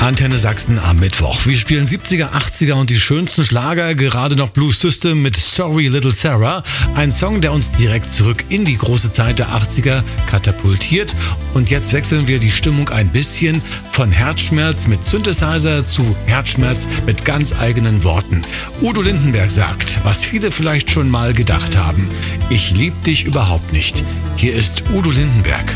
Antenne Sachsen am Mittwoch. Wir spielen 70er, 80er und die schönsten Schlager, gerade noch Blue System mit Sorry Little Sarah. Ein Song, der uns direkt zurück in die große Zeit der 80er katapultiert. Und jetzt wechseln wir die Stimmung ein bisschen von Herzschmerz mit Synthesizer zu Herzschmerz mit ganz eigenen Worten. Udo Lindenberg sagt, was viele vielleicht schon mal gedacht haben: Ich lieb dich überhaupt nicht. Hier ist Udo Lindenberg.